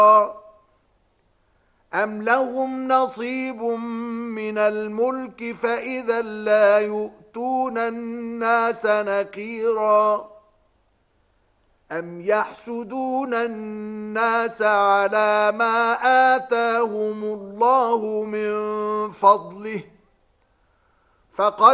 أم لهم نصيب من الملك فإذا لا يؤتون الناس نقيرا أم يحسدون الناس على ما آتاهم الله من فضله فقد